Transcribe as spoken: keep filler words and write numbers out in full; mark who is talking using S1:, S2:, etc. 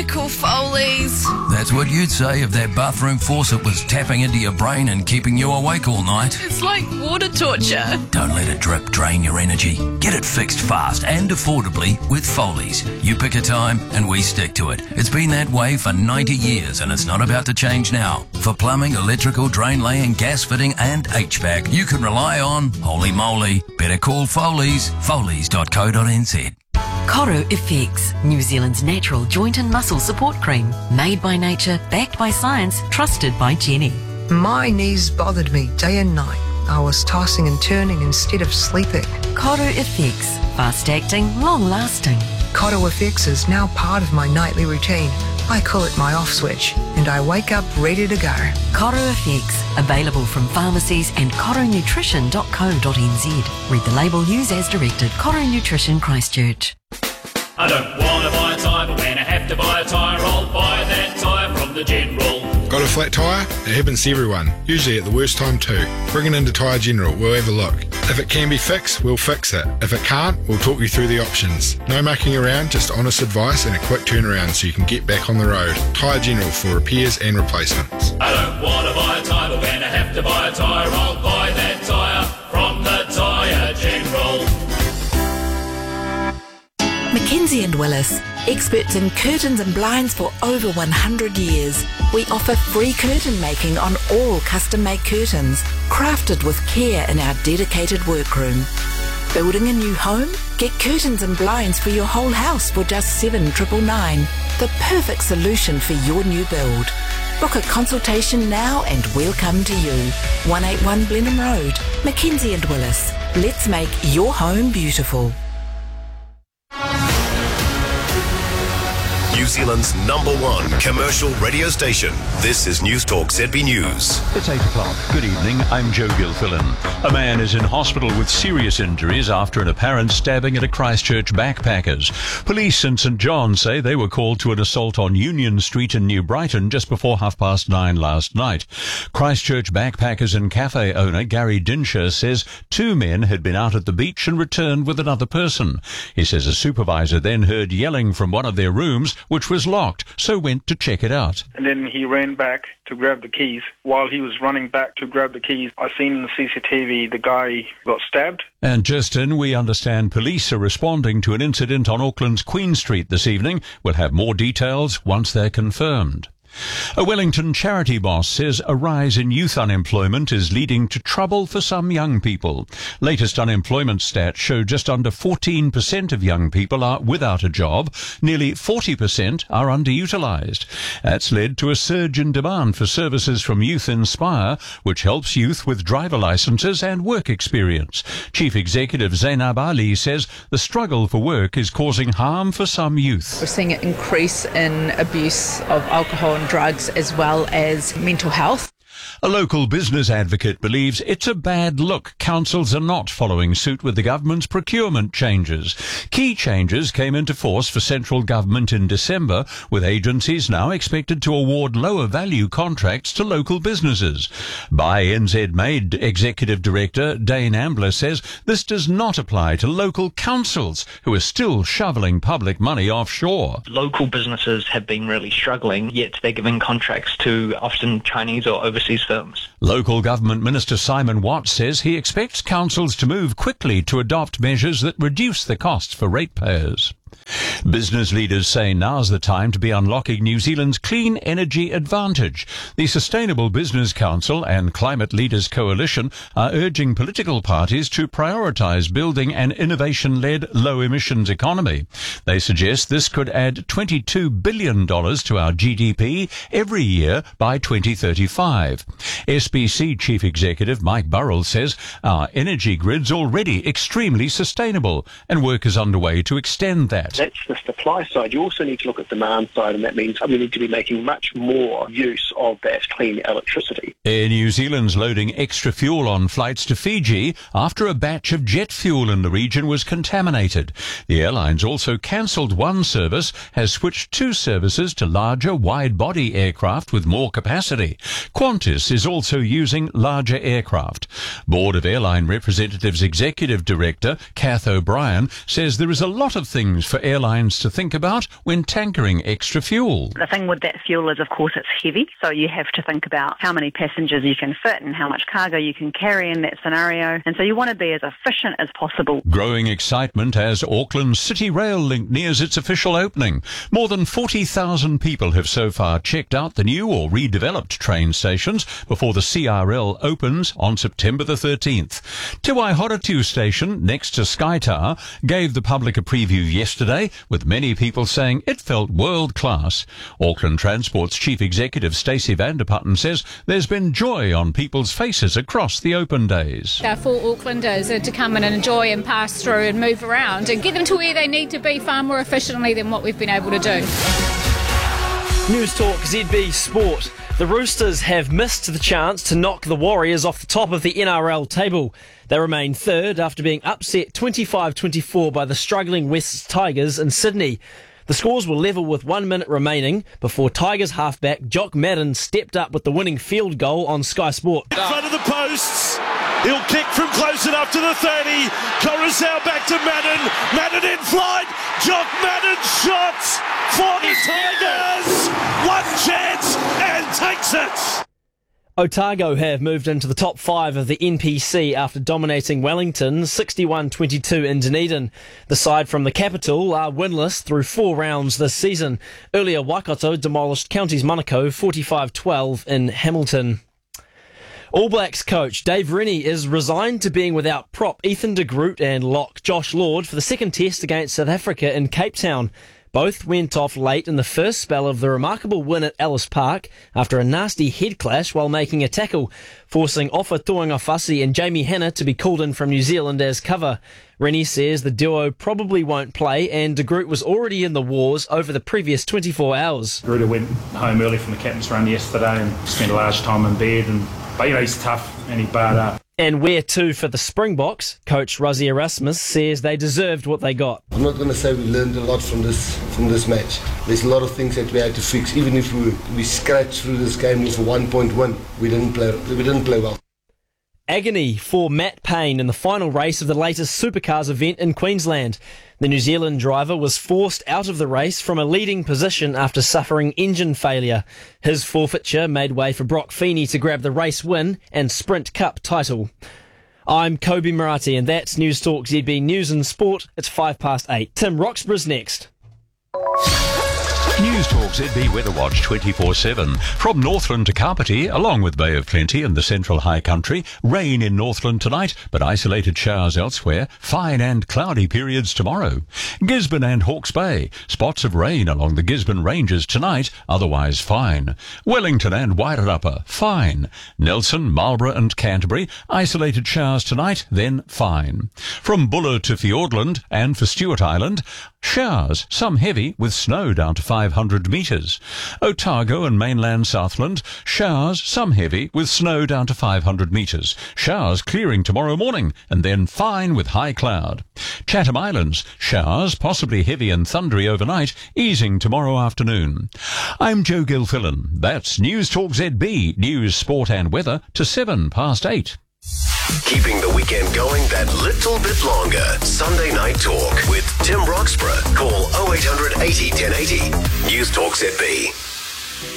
S1: Michael Foley's.
S2: That's what you'd say if that bathroom faucet was tapping into your brain and keeping you awake all night.
S1: It's like water torture.
S2: Don't let it drip drain your energy. Get it fixed fast and affordably with Foley's. You pick a time and we stick to it. It's been that way for ninety years and it's not about to change now. For plumbing, electrical, drain laying, gas fitting and H V A C, you can rely on Holy Moly. Better call Foley's. Foley's dot co dot n z.
S3: Coro Effects, New Zealand's natural joint and muscle support cream. Made by nature, backed by science, trusted by Jenny.
S4: My knees bothered me day and night. I was tossing and turning instead of sleeping.
S3: Coro Effects, fast-acting, long-lasting.
S4: Coro Effects is now part of my nightly routine. I call it my off switch, and I wake up ready to go.
S3: Coro Effects, available from pharmacies and coro nutrition dot co dot n z. Read the label, use as directed. Coro Nutrition, Christchurch.
S5: I don't want to buy a tyre, but when I have to buy a tyre, I'll buy that tyre from the General.
S6: Got a flat tyre? It happens to everyone, usually at the worst time too. Bring it into Tyre General, we'll have a look. If it can be fixed, we'll fix it. If it can't, we'll talk you through the options. No mucking around, just honest advice and a quick turnaround so you can get back on the road. Tyre General for repairs and replacements.
S5: I don't want to buy a tyre, but when I have to buy a tyre, I'll buy that tyre from the Tyre General.
S7: Mackenzie and Willis, experts in curtains and blinds for over one hundred years. We offer free curtain making on all custom-made curtains, crafted with care in our dedicated workroom. Building a new home? Get curtains and blinds for your whole house for just seven nine nine nine. The perfect solution for your new build. Book a consultation now and we'll come to you. one eighty-one Blenheim Road, Mackenzie and Willis. Let's make your home beautiful.
S8: New Zealand's number one commercial radio station. This is News Talk Z B News.
S9: It's eight o'clock. Good evening. I'm Joe Gilfillan. A man is in hospital with serious injuries after an apparent stabbing at a Christchurch backpackers. Police in St John say they were called to an assault on Union Street in New Brighton just before half past nine last night. Christchurch backpackers and cafe owner Gary Dinsher says two men had been out at the beach and returned with another person. He says a supervisor then heard yelling from one of their rooms, which was locked, so went to check it out.
S10: And then he ran back to grab the keys. While he was running back to grab the keys, I seen in the C C T V the guy got stabbed.
S9: And just in, we understand police are responding to an incident on Auckland's Queen Street this evening. We'll have more details once they're confirmed. A Wellington charity boss says a rise in youth unemployment is leading to trouble for some young people. Latest unemployment stats show just under fourteen percent of young people are without a job. Nearly forty percent are underutilised. That's led to a surge in demand for services from Youth Inspire, which helps youth with driver licences and work experience. Chief Executive Zainab Ali says the struggle for work is causing harm for some youth.
S11: We're seeing an increase in abuse of alcohol and drugs as well as mental health.
S9: A local business advocate believes it's a bad look councils are not following suit with the government's procurement changes. Key changes came into force for central government in December, with agencies now expected to award lower value contracts to local businesses. By N Z Made Executive Director Dane Ambler says this does not apply to local councils, who are still shoveling public money offshore.
S12: Local businesses have been really struggling, yet they're giving contracts to often Chinese or overseas firms.
S9: Local Government Minister Simon Watt says he expects councils to move quickly to adopt measures that reduce the costs for ratepayers. Business leaders say now's the time to be unlocking New Zealand's clean energy advantage. The Sustainable Business Council and Climate Leaders Coalition are urging political parties to prioritise building an innovation-led low-emissions economy. They suggest this could add twenty-two billion dollars to our G D P every year by twenty thirty-five. S B C Chief Executive Mike Burrell says our energy grid's already extremely sustainable and work is underway to extend that.
S13: That's the supply side. You also need to look at demand side, and that means we need to be making much more use of that clean electricity.
S9: Air New Zealand's loading extra fuel on flights to Fiji after a batch of jet fuel in the region was contaminated. The airline's also cancelled one service, has switched two services to larger wide-body aircraft with more capacity. Qantas is also using larger aircraft. Board of Airline Representatives Executive Director Kath O'Brien says there is a lot of things for airlines to think about when tankering extra fuel.
S14: The thing with that fuel is, of course, it's heavy, so you have to think about how many passengers you can fit and how much cargo you can carry in that scenario, and so you want to be as efficient as possible.
S9: Growing excitement as Auckland's City Rail link nears its official opening. More than forty thousand people have so far checked out the new or redeveloped train stations before the C R L opens on September the thirteenth. Te Waihoratu station, next to Sky Tower, gave the public a preview yesterday, with many people saying it felt world-class. Auckland Transport's Chief Executive Stacey Vanderputten says there's been joy on people's faces across the open days.
S15: Uh, for Aucklanders uh, to come in and enjoy and pass through and move around and get them to where they need to be far more efficiently than what we've been able to do.
S16: News Talk Z B Sport. The Roosters have missed the chance to knock the Warriors off the top of the N R L table. They remain third after being upset twenty-five twenty-four by the struggling West Tigers in Sydney. The scores were level with one minute remaining before Tigers halfback Jock Madden stepped up with the winning field goal on Sky Sport.
S17: In front of the posts, he'll kick from close enough to the thirty. Coruscant back to Madden. Madden in flight. Jock Madden shots for the Tigers. One chance and takes it.
S16: Otago have moved into the top five of the N P C after dominating Wellington sixty-one twenty-two in Dunedin. The side from the capital are winless through four rounds this season. Earlier, Waikato demolished Counties Monaco forty-five twelve in Hamilton. All Blacks coach Dave Rennie is resigned to being without prop Ethan de Groot and lock Josh Lord for the second test against South Africa in Cape Town. Both went off late in the first spell of the remarkable win at Ellis Park after a nasty head clash while making a tackle, forcing Ofa Tuangafasi and Jamie Hanna to be called in from New Zealand as cover. Rennie says the duo probably won't play, and de Groot was already in the wars over the previous twenty-four hours.
S18: Gruder went home early from the captain's run yesterday and spent a large time in bed, and but you know, he's tough and he barred up.
S16: And where to for the Springboks? Coach Rosie Erasmus says they deserved what they got.
S19: I'm not going to say we learned a lot from this from this match. There's a lot of things that we had to fix. Even if we we scratched through this game with a one-point win, we didn't play we didn't play well.
S16: Agony for Matt Payne in the final race of the latest Supercars event in Queensland. The New Zealand driver was forced out of the race from a leading position after suffering engine failure. His forfeiture made way for Brock Feeney to grab the race win and Sprint Cup title. I'm Kobe Murati, and that's News Talk Z B News and Sport. It's five past eight. Tim Roxburgh's next.
S9: News Talk Z B Weather Watch twenty-four seven. From Northland to Kapiti, along with Bay of Plenty and the Central High Country, rain in Northland tonight, but isolated showers elsewhere. Fine and cloudy periods tomorrow. Gisborne and Hawke's Bay, spots of rain along the Gisborne Ranges tonight, otherwise fine. Wellington and Wairarapa, fine. Nelson, Marlborough and Canterbury, isolated showers tonight, then fine. From Buller to Fiordland and for Stewart Island, showers, some heavy with snow down to five hundred metres. Otago and mainland Southland, showers, some heavy with snow down to five hundred metres. Showers clearing tomorrow morning and then fine with high cloud. Chatham Islands, showers, possibly heavy and thundery overnight, easing tomorrow afternoon. I'm Joe Gilfillan. That's News Talk Z B, news, sport and weather to seven past eight.
S8: Keeping the weekend going that little bit longer. Sunday Night Talk with Tim Roxburgh. Call oh eight hundred eighty ten eighty. News Talk Z B.